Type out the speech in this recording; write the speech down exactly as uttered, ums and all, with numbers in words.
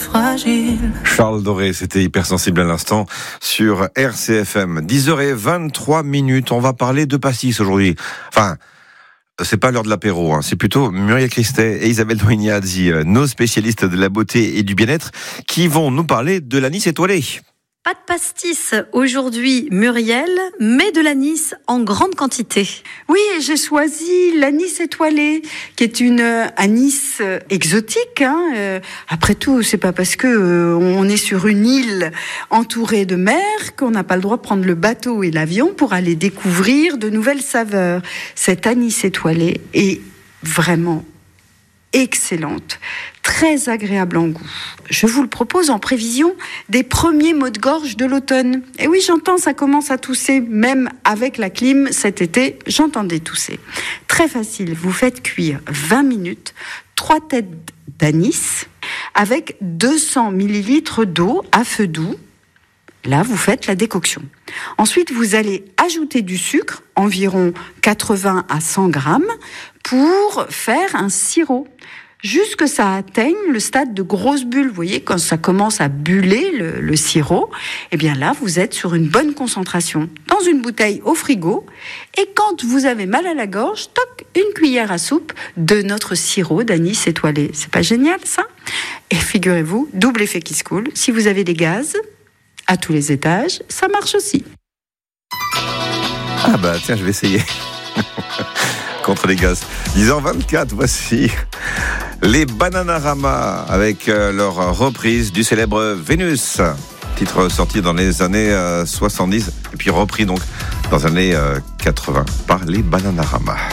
fragile. Charles Doré, c'était hypersensible à l'instant sur R C F M. dix heures vingt-trois minutes, on va parler de pastis aujourd'hui. Enfin, c'est pas l'heure de l'apéro, hein. C'est plutôt Muriel Christet et Isabelle Doignazzi, nos spécialistes de la beauté et du bien-être, qui vont nous parler de l'anis étoilé. Pas de pastis aujourd'hui, Muriel, mais de l'anis en grande quantité. Oui, et j'ai choisi l'anis étoilé, qui est une euh, anis euh, exotique. Hein. Euh, après tout, c'est pas parce que euh, on est sur une île entourée de mer qu'on n'a pas le droit de prendre le bateau et l'avion pour aller découvrir de nouvelles saveurs. Cet anis étoilé est vraiment excellente, très agréable en goût. Je vous le propose en prévision des premiers maux de gorge de l'automne. Et oui, j'entends, ça commence à tousser, même avec la clim cet été, j'entendais tousser. Très facile, vous faites cuire vingt minutes, trois têtes d'anis avec deux cents millilitres d'eau à feu doux. Là, vous faites la décoction. Ensuite, vous allez ajouter du sucre, environ quatre-vingts à cent grammes, pour faire un sirop. Jusque ça atteigne le stade de grosse bulle. Vous voyez, quand ça commence à buller, le, le sirop, eh bien là, vous êtes sur une bonne concentration. Dans une bouteille au frigo. Et quand vous avez mal à la gorge, toc, une cuillère à soupe de notre sirop d'anis étoilé. C'est pas génial, ça ? Et figurez-vous, double effet qui se coule. Si vous avez des gaz à tous les étages, ça marche aussi. Ah bah tiens, je vais essayer. Contre les gaz. dix heures vingt-quatre, voici les Bananarama avec leur reprise du célèbre Vénus. Titre sorti dans les années soixante-dix et puis repris donc dans les années quatre-vingts par les Bananarama.